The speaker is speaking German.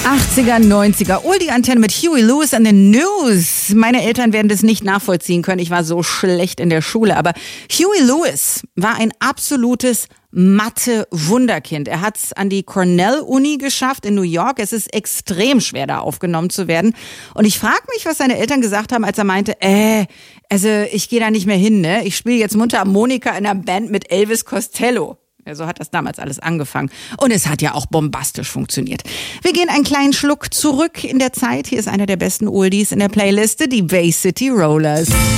80er, 90er. Oldie-Antenne mit Huey Lewis and the News. Meine Eltern werden das nicht nachvollziehen können. Ich war so schlecht in der Schule. Aber Huey Lewis war ein absolutes Mathe-Wunderkind. Er hat es an die Cornell-Uni geschafft in New York. Es ist extrem schwer, da aufgenommen zu werden. Und ich frage mich, was seine Eltern gesagt haben, als er meinte, also ich gehe da nicht mehr hin, ne? Ich spiele jetzt Mundharmonika in einer Band mit Elvis Costello. Ja, so hat das damals alles angefangen. Und es hat ja auch bombastisch funktioniert. Wir gehen einen kleinen Schluck zurück in der Zeit. Hier ist einer der besten Oldies in der Playliste, die Bay City Rollers.